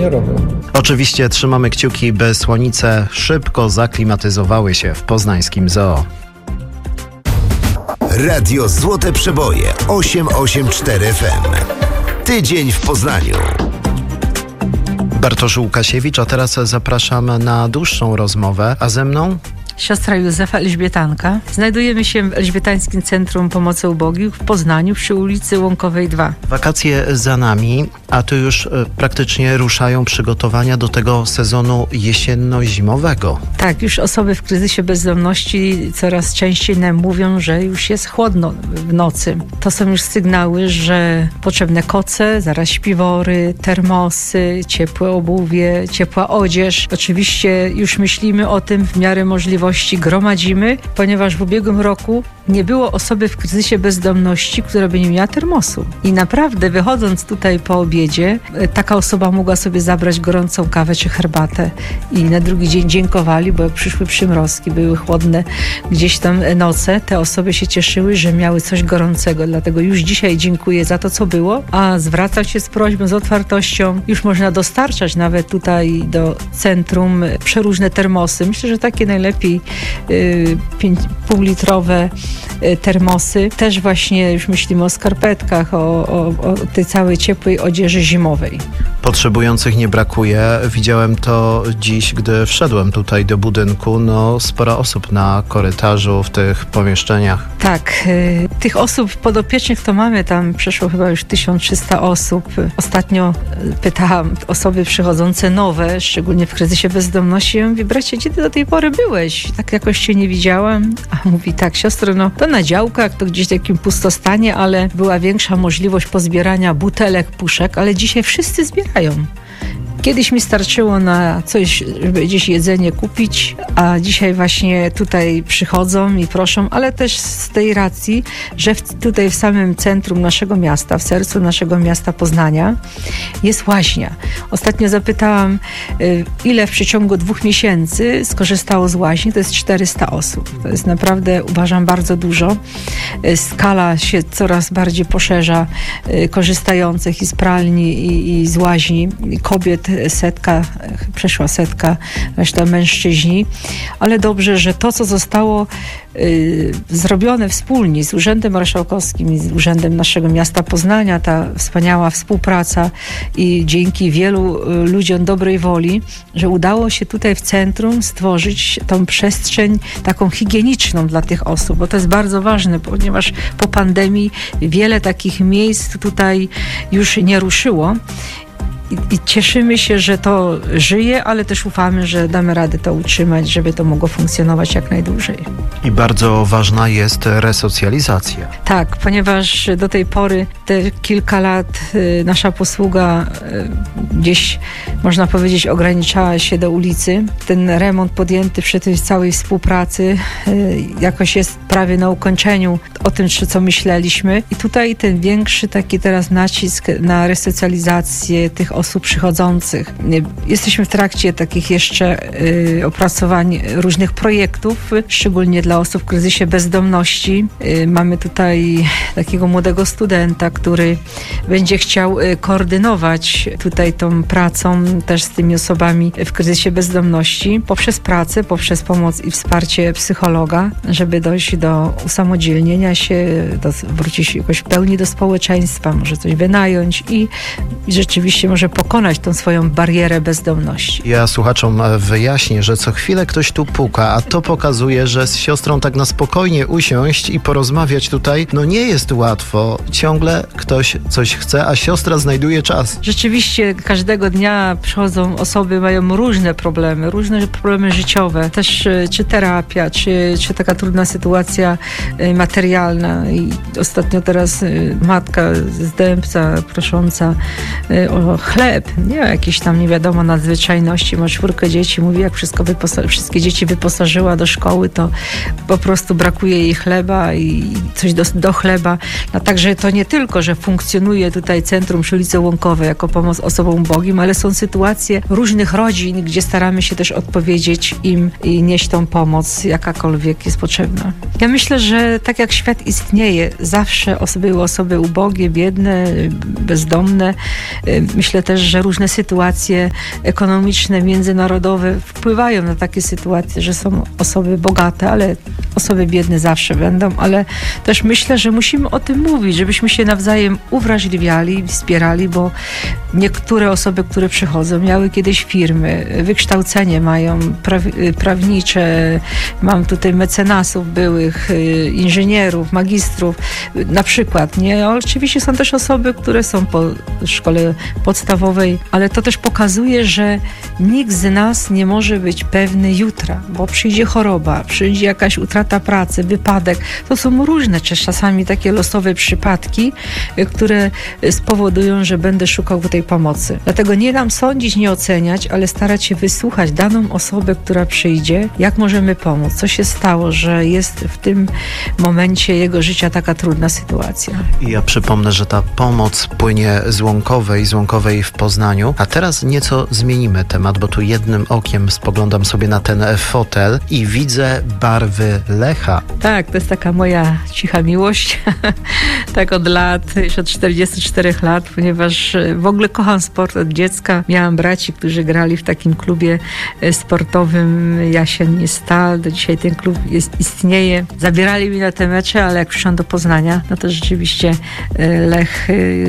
robią. Oczywiście trzymamy kciuki, by słonice szybko zaklimatyzowały się w poznańskim zoo. Radio Złote Przeboje 884 FM. Tydzień w Poznaniu. Bartosz Łukasiewicz, a teraz zapraszam na dłuższą rozmowę, a ze mną siostra Józefa Elżbietanka. Znajdujemy się w Elżbietańskim Centrum Pomocy Ubogich w Poznaniu przy ulicy Łąkowej 2. Wakacje za nami, a tu już praktycznie ruszają przygotowania do tego sezonu jesienno-zimowego. Tak, już osoby w kryzysie bezdomności coraz częściej nam mówią, że już jest chłodno w nocy. To są już sygnały, że potrzebne koce, zaraz śpiwory, termosy, ciepłe obuwie, ciepła odzież. Oczywiście już myślimy o tym w miarę możliwości, gromadzimy, ponieważ w ubiegłym roku nie było osoby w kryzysie bezdomności, która by nie miała termosu. I naprawdę wychodząc tutaj po obiedzie, taka osoba mogła sobie zabrać gorącą kawę czy herbatę i na drugi dzień dziękowali, bo jak przyszły przymrozki, były chłodne gdzieś tam noce, te osoby się cieszyły, że miały coś gorącego. Dlatego już dzisiaj dziękuję za to, co było, a zwracać się z prośbą, z otwartością. Już można dostarczać nawet tutaj do centrum przeróżne termosy. Myślę, że takie najlepiej półlitrowe termosy. Też właśnie już myślimy o skarpetkach, o tej całej ciepłej odzieży zimowej. Potrzebujących nie brakuje. Widziałem to dziś, gdy wszedłem tutaj do budynku. Sporo osób na korytarzu, w tych pomieszczeniach. Tak, tych osób podopiecznych to mamy tam przeszło chyba już 1300 osób. Ostatnio pytałam osoby przychodzące nowe, szczególnie w kryzysie bezdomności. Ja mówię, bracie, gdzie ty do tej pory byłeś? Tak jakoś cię nie widziałam. A mówi, tak, siostro, to na działkach, to gdzieś w takim pustostanie, ale była większa możliwość pozbierania butelek, puszek, ale dzisiaj wszyscy zbierają. Kiedyś mi starczyło na coś, żeby gdzieś jedzenie kupić, a dzisiaj właśnie tutaj przychodzą i proszą, ale też z tej racji, że tutaj w samym centrum naszego miasta, w sercu naszego miasta Poznania jest łaźnia. Ostatnio zapytałam, ile w przeciągu 2 miesięcy skorzystało z łaźni. To jest 400 osób. To jest naprawdę, uważam, bardzo dużo. Skala się coraz bardziej poszerza korzystających i z pralni, i z łaźni. Kobiet przeszła setka, reszta mężczyźni, ale dobrze, że to, co zostało zrobione wspólnie z Urzędem Marszałkowskim i z Urzędem naszego miasta Poznania, ta wspaniała współpraca i dzięki wielu ludziom dobrej woli, że udało się tutaj w centrum stworzyć tą przestrzeń taką higieniczną dla tych osób, bo to jest bardzo ważne, ponieważ po pandemii wiele takich miejsc tutaj już nie ruszyło. I cieszymy się, że to żyje, ale też ufamy, że damy radę to utrzymać, żeby to mogło funkcjonować jak najdłużej. I bardzo ważna jest resocjalizacja. Tak, ponieważ do tej pory te kilka lat nasza posługa gdzieś, można powiedzieć, ograniczała się do ulicy. Ten remont podjęty przy tej całej współpracy jakoś jest prawie na ukończeniu o tym, co myśleliśmy. I tutaj ten większy taki teraz nacisk na resocjalizację tych osób przychodzących. Jesteśmy w trakcie takich jeszcze opracowań różnych projektów, szczególnie dla osób w kryzysie bezdomności. Mamy tutaj takiego młodego studenta, który będzie chciał koordynować tutaj tą pracą też z tymi osobami w kryzysie bezdomności poprzez pracę, poprzez pomoc i wsparcie psychologa, żeby dojść do usamodzielnienia się, wrócić jakoś w pełni do społeczeństwa, może coś wynająć i rzeczywiście może pokonać tą swoją barierę bezdomności. Ja słuchaczom wyjaśnię, że co chwilę ktoś tu puka, a to pokazuje, że z siostrą tak na spokojnie usiąść i porozmawiać tutaj, nie jest łatwo. Ciągle ktoś coś chce, a siostra znajduje czas. Rzeczywiście każdego dnia przychodzą osoby, mają różne problemy życiowe, też czy terapia, czy taka trudna sytuacja materialna. I ostatnio teraz matka z Dębca prosząca o chleb, nie o jakieś tam nie wiadomo nadzwyczajności, ma 4 dzieci, mówi jak wszystkie dzieci wyposażyła do szkoły, to po prostu brakuje jej chleba i coś do chleba. Także to nie tylko, że funkcjonuje tutaj Centrum przy ulicy Łąkowej jako pomoc osobom ubogim, ale są sytuacje różnych rodzin, gdzie staramy się też odpowiedzieć im i nieść tą pomoc, jakakolwiek jest potrzebna. Ja myślę, że tak jak świat świat istnieje. Zawsze były osoby ubogie, biedne, bezdomne. Myślę też, że różne sytuacje ekonomiczne, międzynarodowe wpływają na takie sytuacje, że są osoby bogate, ale osoby biedne zawsze będą, ale też myślę, że musimy o tym mówić, żebyśmy się nawzajem uwrażliwiali, wspierali, bo niektóre osoby, które przychodzą, miały kiedyś firmy, wykształcenie mają prawnicze, mam tutaj mecenasów byłych, inżynierów, magistrów, na przykład, nie? Oczywiście są też osoby, które są po szkole podstawowej, ale to też pokazuje, że nikt z nas nie może być pewny jutra, bo przyjdzie choroba, przyjdzie jakaś utrata pracy, wypadek. To są różne, czasami takie losowe przypadki, które spowodują, że będę szukał tej pomocy. Dlatego nie nam sądzić, nie oceniać, ale starać się wysłuchać daną osobę, która przyjdzie, jak możemy pomóc, co się stało, że jest w tym momencie jego życia taka trudna sytuacja. I ja przypomnę, że ta pomoc płynie z Łąkowej w Poznaniu. A teraz nieco zmienimy temat, bo tu jednym okiem spoglądam sobie na ten fotel i widzę barwy Lecha. Tak, to jest taka moja cicha miłość. Tak od lat, już od 44 lat, ponieważ w ogóle kocham sport od dziecka. Miałam braci, którzy grali w takim klubie sportowym Jasień Stal. Do dzisiaj ten klub istnieje. Zabierali mi na te mecze, ale jak przyszłam do Poznania, no to rzeczywiście Lech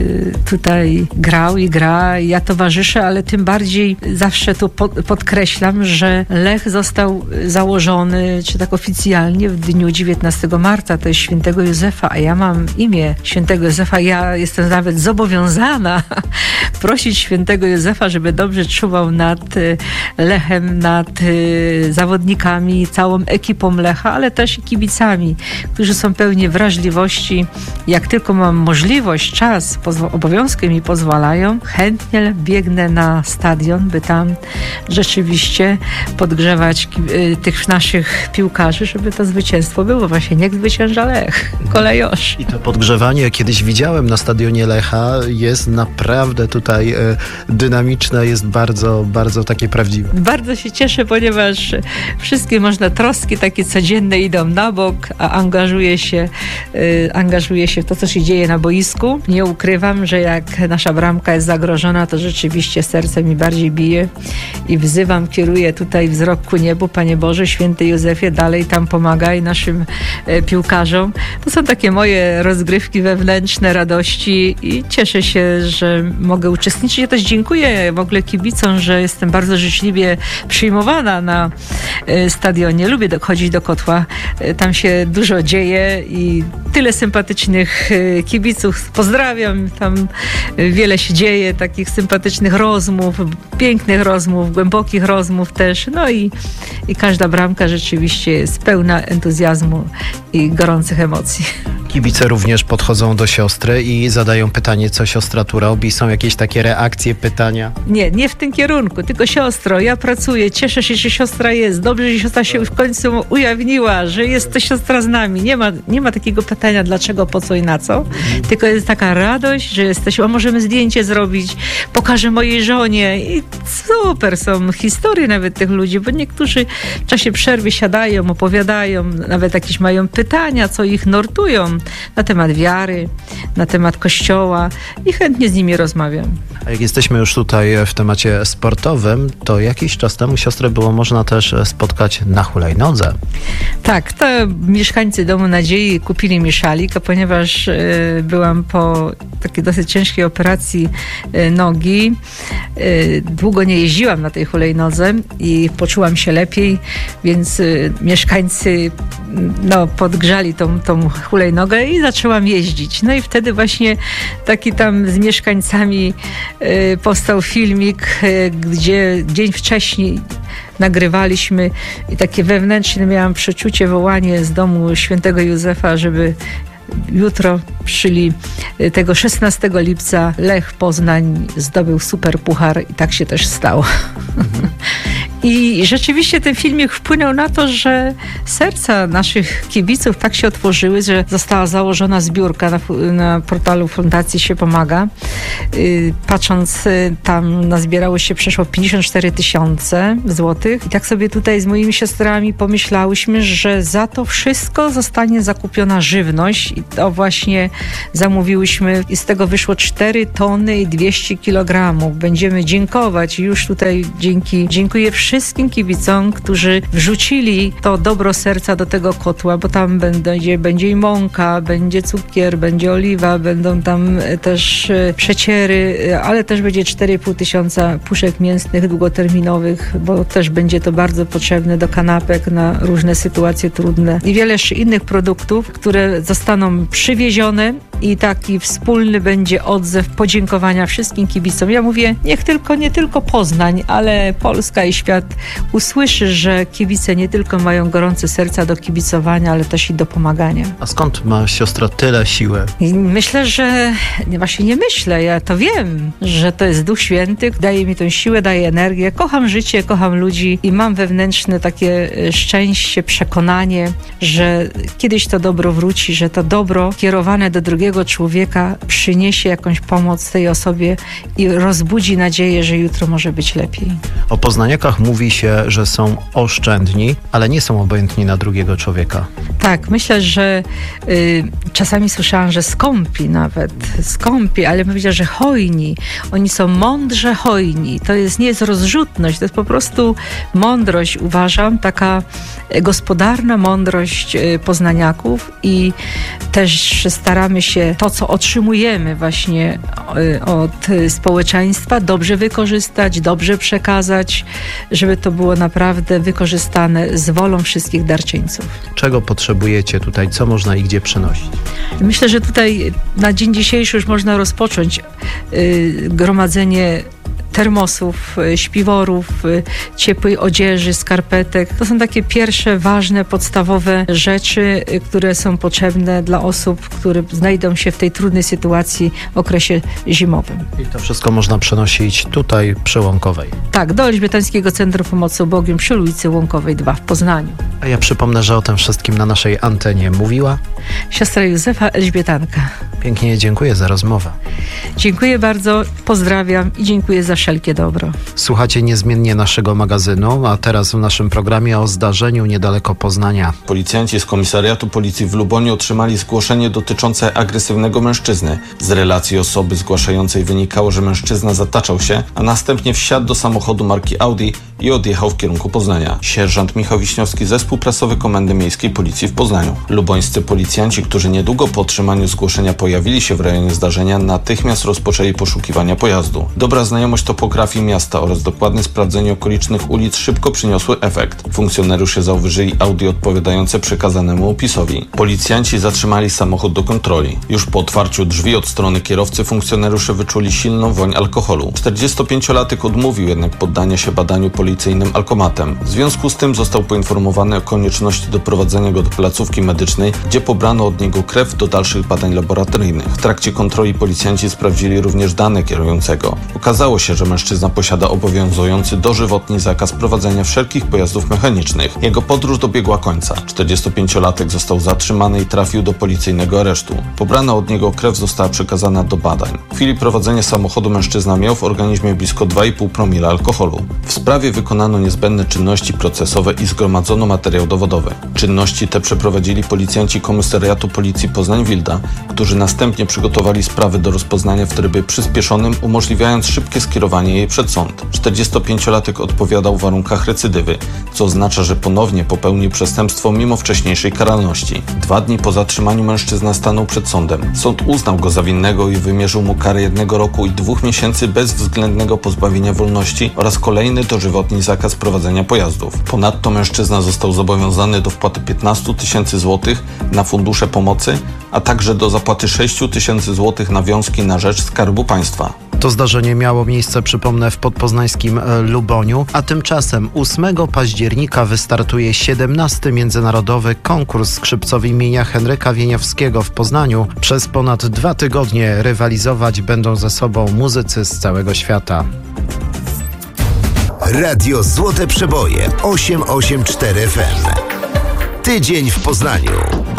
tutaj grał i gra. Ja towarzyszę, ale tym bardziej zawsze to podkreślam, że Lech został założony, czy tak oficjalnie, w dniu 19 marca. To jest świętego Józefa, a ja mam imię świętego Józefa. Ja jestem nawet zobowiązana prosić świętego Józefa, żeby dobrze czuwał nad Lechem, nad zawodnikami, całą ekipą Lecha, ale też i kibicami, którzy są pełni wrażliwości. Jak tylko mam możliwość, czas, obowiązki mi pozwalają, chętnie biegnę na stadion, by tam rzeczywiście podgrzewać tych naszych piłkarzy, żeby to zwycięstwo było. Właśnie niech zwycięża Lech, kolejosz. I to podgrzewanie kiedyś widziałem na stadionie Lecha, jest naprawdę tutaj dynamiczne, jest bardzo, bardzo takie prawdziwe. Bardzo się cieszę, ponieważ wszystkie troski takie codzienne idą na bok, a angażuję się w to, co się dzieje na boisku. Nie ukrywam, że jak nasza bramka jest zagrożona, to rzeczywiście serce mi bardziej bije i wzywam, kieruję tutaj wzrok ku niebu. Panie Boże, święty Józefie, dalej tam pomagaj naszym piłkarzom. To są takie moje rozgrywki wewnętrzne, radości i cieszę się, że mogę uczestniczyć. Ja też dziękuję w ogóle kibicom, że jestem bardzo życzliwie przyjmowana na stadionie. Lubię chodzić do Kotła. Tam się dużo dzieje i tyle sympatycznych kibiców. Pozdrawiam. Tam wiele się dzieje, takich sympatycznych rozmów, pięknych rozmów, głębokich rozmów też. No i każda bramka rzeczywiście jest pełna entuzjazmu i gorących emocji. Kibice również podchodzą do siostry i zadają pytanie, co siostra tu robi. Są jakieś takie reakcje, pytania? Nie w tym kierunku, tylko siostro, ja pracuję, cieszę się, że siostra jest. Dobrze, że siostra się w końcu ujawniła, że jest to siostra z nami. Nie ma takiego pytania, dlaczego, po co i na co. Tylko jest taka radość, że jesteśmy, a możemy zdjęcie zrobić, pokażę mojej żonie i super są historie nawet tych ludzi, bo niektórzy w czasie przerwy siadają, opowiadają, nawet jakieś mają pytania, co ich nurtują na temat wiary, na temat Kościoła i chętnie z nimi rozmawiam. A jak jesteśmy już tutaj w temacie sportowym, to jakiś czas temu siostrę było można też spotkać na hulajnodze. Tak, to mieszkańcy Domu Nadziei kupili mi szalik, a ponieważ byłam po takiej dosyć ciężkiej operacji nogi, długo nie jeździłam na tej hulajnodze i poczułam się lepiej, więc mieszkańcy podgrzali tą hulajnogę i zaczęłam jeździć. No i wtedy właśnie taki tam z mieszkańcami powstał filmik, gdzie dzień wcześniej nagrywaliśmy i takie wewnętrzne miałam przeczucie, wołanie z domu świętego Józefa, żeby jutro, czyli tego 16 lipca Lech Poznań zdobył super puchar i tak się też stało. I rzeczywiście ten filmik wpłynął na to, że serca naszych kibiców tak się otworzyły, że została założona zbiórka na portalu Fundacji Się Pomaga. Patrząc tam, nazbierało się przeszło 54 000 złotych. I tak sobie tutaj z moimi siostrami pomyślałyśmy, że za to wszystko zostanie zakupiona żywność. I to właśnie zamówiłyśmy i z tego wyszło 4 tony i 200 kilogramów. Będziemy dziękować. Już tutaj dziękuję wszystkim kibicom, którzy wrzucili to dobro serca do tego kotła, bo tam będzie i mąka, będzie cukier, będzie oliwa, będą tam też przeciery, ale też będzie 4500 puszek mięsnych długoterminowych, bo też będzie to bardzo potrzebne do kanapek na różne sytuacje trudne. I wiele jeszcze innych produktów, które zostaną przywiezione i taki wspólny będzie odzew podziękowania wszystkim kibicom. Ja mówię, nie tylko Poznań, ale Polska i świat usłyszy, że kibice nie tylko mają gorące serca do kibicowania, ale też i do pomagania. A skąd ma siostra tyle siły? I myślę, że właśnie nie myślę, ja to wiem, że to jest Duch Święty, daje mi tę siłę, daje energię. Kocham życie, kocham ludzi i mam wewnętrzne takie szczęście, przekonanie, że kiedyś to dobro wróci, że to dobro kierowane do drugiego człowieka przyniesie jakąś pomoc tej osobie i rozbudzi nadzieję, że jutro może być lepiej. O poznaniakach mówi się, że są oszczędni, ale nie są obojętni na drugiego człowieka. Tak, myślę, że czasami słyszałam, że skąpi, ale powiedział, że hojni. Oni są mądrze hojni. To nie jest rozrzutność, to jest po prostu mądrość, uważam, taka gospodarna mądrość poznaniaków i też staramy się to, co otrzymujemy właśnie od społeczeństwa, dobrze wykorzystać, dobrze przekazać, żeby to było naprawdę wykorzystane z wolą wszystkich darczyńców. Czego potrzebujecie tutaj? Co można i gdzie przenosić? Myślę, że tutaj na dzień dzisiejszy już można rozpocząć gromadzenie termosów, śpiworów, ciepłej odzieży, skarpetek. To są takie pierwsze, ważne, podstawowe rzeczy, które są potrzebne dla osób, które znajdą się w tej trudnej sytuacji w okresie zimowym. I to wszystko można przenosić tutaj przy Łąkowej. Tak, do Elżbietańskiego Centrum Pomocy Ubogim przy ulicy Łąkowej 2 w Poznaniu. A ja przypomnę, że o tym wszystkim na naszej antenie mówiła siostra Józefa Elżbietanka. Pięknie dziękuję za rozmowę. Dziękuję bardzo, pozdrawiam i dziękuję za wszelkie dobro. Słuchacie niezmiennie naszego magazynu, a teraz w naszym programie o zdarzeniu niedaleko Poznania. Policjanci z Komisariatu Policji w Luboniu otrzymali zgłoszenie dotyczące agresywnego mężczyzny. Z relacji osoby zgłaszającej wynikało, że mężczyzna zataczał się, a następnie wsiadł do samochodu marki Audi i odjechał w kierunku Poznania. Sierżant Michał Wiśniowski, zespół prasowy Komendy Miejskiej Policji w Poznaniu. Lubońscy policjanci, którzy niedługo po otrzymaniu zgłoszenia pojawili się w rejonie zdarzenia, natychmiast rozpoczęli poszukiwania pojazdu. Dobra znajomość topografii miasta oraz dokładne sprawdzenie okolicznych ulic szybko przyniosły efekt. Funkcjonariusze zauważyli Audi odpowiadające przekazanemu opisowi. Policjanci zatrzymali samochód do kontroli. Już po otwarciu drzwi od strony kierowcy funkcjonariusze wyczuli silną woń alkoholu. 45-latek odmówił jednak poddania się badaniu policyjnym alkomatem. W związku z tym został poinformowany o konieczności doprowadzenia go do placówki medycznej, gdzie pobrano od niego krew do dalszych badań laboratoryjnych. W trakcie kontroli policjanci sprawdzili również dane kierującego. Okazało się, że mężczyzna posiada obowiązujący dożywotni zakaz prowadzenia wszelkich pojazdów mechanicznych. Jego podróż dobiegła końca. 45-latek został zatrzymany i trafił do policyjnego aresztu. Pobrana od niego krew została przekazana do badań. W chwili prowadzenia samochodu mężczyzna miał w organizmie blisko 2,5 promila alkoholu. W sprawie wykonano niezbędne czynności procesowe i zgromadzono materiał dowodowy. Czynności te przeprowadzili policjanci Komisariatu Policji Poznań-Wilda, którzy następnie przygotowali sprawę do rozpoznania w trybie przyspieszonym, umożliwiając szybkie skierowanie jej przed sąd. 45-latek odpowiadał w warunkach recydywy, co oznacza, że ponownie popełnił przestępstwo mimo wcześniejszej karalności. 2 dni po zatrzymaniu mężczyzna stanął przed sądem. Sąd uznał go za winnego i wymierzył mu karę 1 roku i 2 miesięcy bezwzględnego pozbawienia wolności oraz kolejny dożywotni zakaz prowadzenia pojazdów. Ponadto mężczyzna został zobowiązany do wpłaty 15 000 złotych na fundusze pomocy, a także do zapłaty 6 000 złotych nawiązki na rzecz Skarbu Państwa. To zdarzenie miało miejsce, przypomnę, w podpoznańskim Luboniu, a tymczasem 8 października wystartuje 17. Międzynarodowy Konkurs Skrzypcowy imienia Henryka Wieniawskiego w Poznaniu. Przez ponad 2 tygodnie rywalizować będą ze sobą muzycy z całego świata. Radio Złote Przeboje 884 FM. Tydzień w Poznaniu.